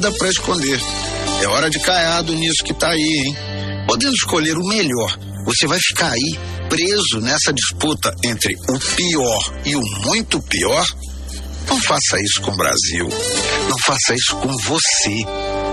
nada para esconder. É hora de caiado nisso que tá aí, hein? Podendo escolher o melhor, você vai ficar aí preso nessa disputa entre o pior e o muito pior? Não faça isso com o Brasil. Não faça isso com você.